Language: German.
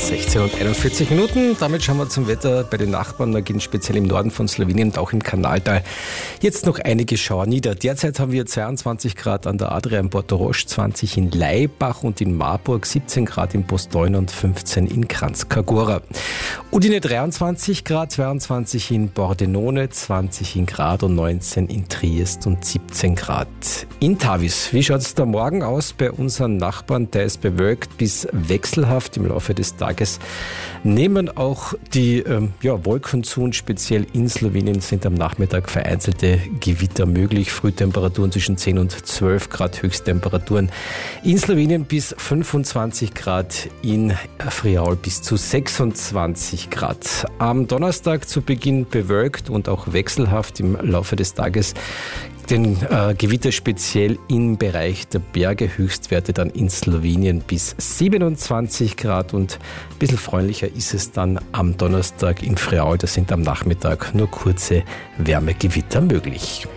16:41. Damit schauen wir zum Wetter bei den Nachbarn. Da gehen speziell im Norden von Slowenien und auch im Kanaltal jetzt noch einige Schauer nieder. Derzeit haben wir 22 Grad an der Adria in Portorož, 20 in Laibach und in Marburg, 17 Grad in Postojna und 15 in Kranjska Gora. Udine 23 Grad, 22 in Pordenone, 20 in Grad und 19 in Triest und 17 Grad in Tavis. Wie schaut es da morgen aus bei unseren Nachbarn? Der ist bewölkt bis wechselhaft. Im Laufe des Tages nehmen auch die Wolken zu und speziell in Slowenien sind am Nachmittag vereinzelte Gewitter möglich. Frühtemperaturen zwischen 10 und 12 Grad, Höchsttemperaturen in Slowenien bis 25 Grad, in Friaul bis zu 26 Grad. Am Donnerstag zu Beginn bewölkt und auch wechselhaft, im Laufe des Tages den Gewitter speziell im Bereich der Berge, Höchstwerte dann in Slowenien bis 27 Grad und ein bisschen freundlicher ist es dann am Donnerstag in Friaul. Da sind am Nachmittag nur kurze Wärmegewitter möglich.